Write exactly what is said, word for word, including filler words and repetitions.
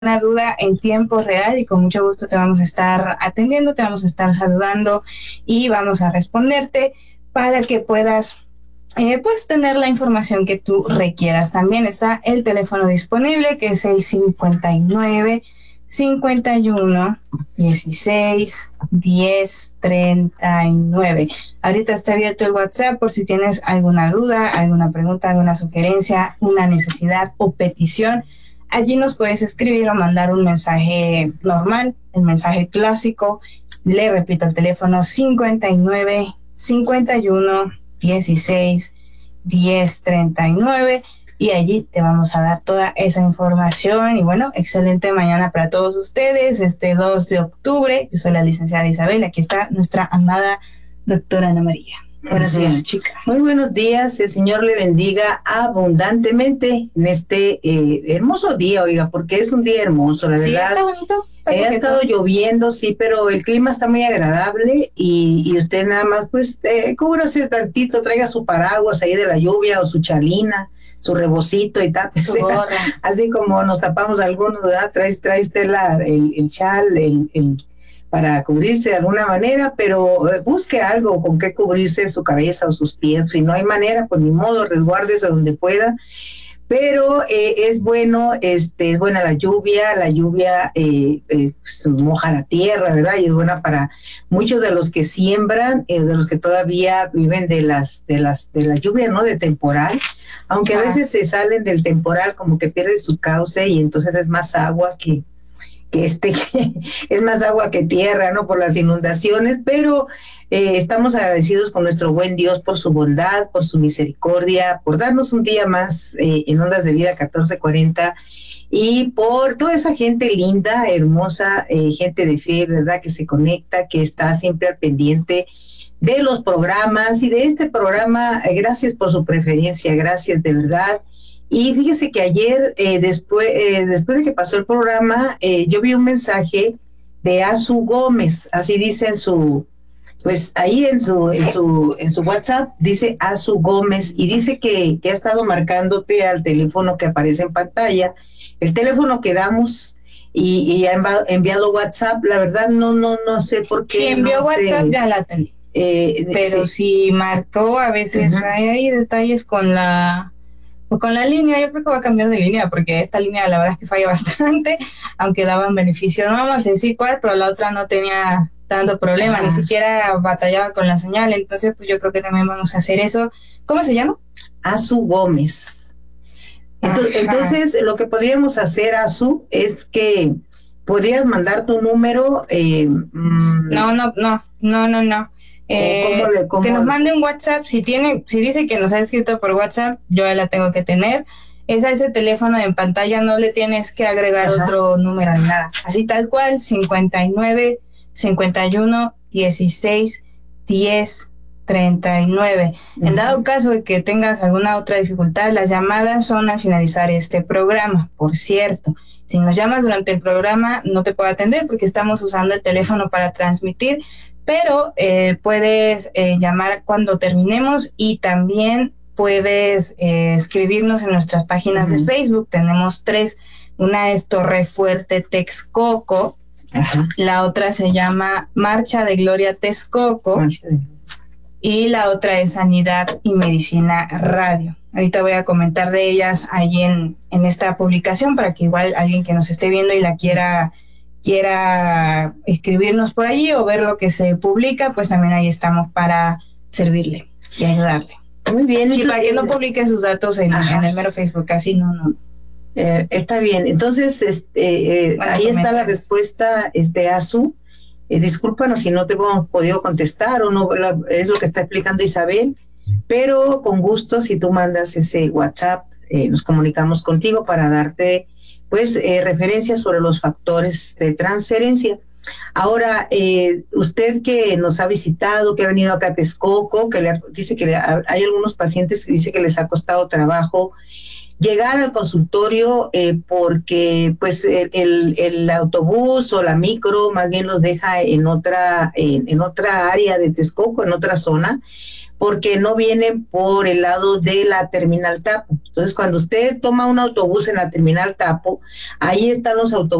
una duda en tiempo real y con mucho gusto te vamos a estar atendiendo, te vamos a estar saludando y vamos a responderte para que puedas eh, pues tener la información que tú requieras. También está el teléfono disponible, que es el cincuenta y nueve, cincuenta y uno, dieciséis, diez, treinta y nueve. Ahorita está abierto el WhatsApp por si tienes alguna duda, alguna pregunta, alguna sugerencia, una necesidad o petición. Allí nos puedes escribir o mandar un mensaje normal, el mensaje clásico. Le repito, el teléfono cincuenta y nueve, cincuenta y uno, dieciséis, diez, treinta y nueve. Y allí te vamos a dar toda esa información. Y bueno, excelente mañana para todos ustedes, este dos de octubre. Yo soy la licenciada Isabel, aquí está nuestra amada doctora Ana María. Buenos uh-huh. días, chica. Muy buenos días, el Señor le bendiga abundantemente en este eh, hermoso día, oiga, porque es un día hermoso, la sí, verdad. Está bonito. Está eh, ha estado lloviendo, sí, pero el clima está muy agradable y, y usted nada más, pues, eh, cúbrase tantito, traiga su paraguas ahí de la lluvia o su chalina, su rebocito y tal, su gorra. Así como nos tapamos algunos, ¿verdad? Trae, trae usted la, el, el chal, el, el para cubrirse de alguna manera, pero eh, busque algo con que cubrirse su cabeza o sus pies. Si no hay manera, pues ni modo, resguárdese donde pueda. Pero eh, es bueno, este, es buena la lluvia, la lluvia eh, eh, pues, moja la tierra, ¿verdad? Y es buena para muchos de los que siembran, eh, de los que todavía viven de las, de las, de la lluvia, ¿no? De temporal, aunque a veces se salen del temporal, como que pierde su cauce y entonces es más agua que que este que es más agua que tierra, ¿no? Por las inundaciones, pero eh, estamos agradecidos con nuestro buen Dios por su bondad, por su misericordia, por darnos un día más eh, en Ondas de Vida catorce cuarenta y por toda esa gente linda, hermosa, eh, gente de fe, ¿verdad? Que se conecta, que está siempre al pendiente de los programas y de este programa. Eh, gracias por su preferencia, gracias de verdad. Y fíjese que ayer, eh, después, eh, después de que pasó el programa, eh, yo vi un mensaje de Azu Gómez, así dice en su, pues ahí en su, en su, en su WhatsApp, dice Azu Gómez, y dice que, que ha estado marcándote al teléfono que aparece en pantalla, el teléfono que damos, y, y ha enviado WhatsApp. La verdad no, no, no sé por qué. Si envió no WhatsApp, sé. ya la atendí. Eh, Pero sí. si marcó, a veces uh-huh. hay, hay detalles con la... Pues con la línea, yo creo que va a cambiar de línea, porque esta línea la verdad es que falla bastante, aunque daban beneficio. No vamos a decir cuál, pero la otra no tenía tanto problema, ah. ni siquiera batallaba con la señal. Entonces, pues yo creo que también vamos a hacer eso. ¿Cómo se llama? Azu Gómez. Entonces, entonces lo que podríamos hacer, Azu, es que podrías mandar tu número. Eh, mmm, no, no, no, no, no, no. Eh, ¿Cómo le, cómo que nos mande un WhatsApp. Si tiene, si dice que nos ha escrito por WhatsApp, yo ya la tengo que tener. Es a ese teléfono en pantalla, no le tienes que agregar Ajá. otro número ni nada. Así tal cual, cincuenta y nueve, cincuenta y uno, dieciséis, diez, treinta y nueve. Uh-huh. En dado caso de que tengas alguna otra dificultad, las llamadas son al finalizar este programa. Por cierto, si nos llamas durante el programa, no te puedo atender porque estamos usando el teléfono para transmitir, pero eh, puedes eh, llamar cuando terminemos y también puedes eh, escribirnos en nuestras páginas uh-huh. de Facebook. Tenemos tres. Una es Torre Fuerte Texcoco, uh-huh. la otra se llama Marcha de Gloria Texcoco uh-huh. y la otra es Sanidad y Medicina Radio. Ahorita voy a comentar de ellas ahí en, en esta publicación para que igual alguien que nos esté viendo y la quiera... quiera escribirnos por allí o ver lo que se publica, pues también ahí estamos para servirle y ayudarle. Muy bien. Sí, para que no publique sus datos en, en el mero Facebook, así no, no. Eh, está bien, entonces este, eh, bueno, ahí está la respuesta, este Azu. Eh, discúlpanos si no te hemos podido contestar o no, la, es lo que está explicando Isabel, pero con gusto si tú mandas ese WhatsApp, eh, nos comunicamos contigo para darte pues eh, referencias sobre los factores de transferencia. Ahora, eh, usted que nos ha visitado, que ha venido acá a Texcoco, que le, dice que le, hay algunos pacientes que dice que les ha costado trabajo llegar al consultorio eh, porque pues el, el, el autobús o la micro más bien los deja en otra, en, en otra área de Texcoco, en otra zona, porque no vienen por el lado de la terminal Tapo. Entonces, cuando usted toma un autobús en la terminal Tapo, ahí están los autobuses